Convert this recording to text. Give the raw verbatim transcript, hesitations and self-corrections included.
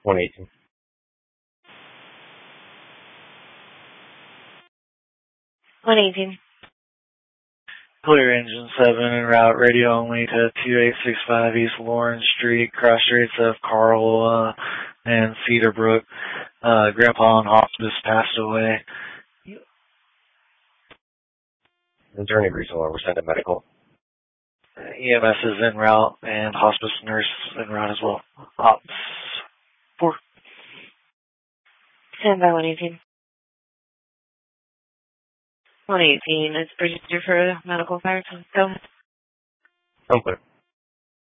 one eighteen. one eighteen. Clear engine seven en route, radio only to two eight six five East Lawrence Street, cross streets of Carl uh, and Cedarbrook. Uh, Grandpa in hospice passed away. Is there any reason why we're sending medical? E M S is en route and hospice nurse en route as well. Ops four. Stand by one eighteen. one eighteen, it's procedure for medical fire. Go ahead. Okay.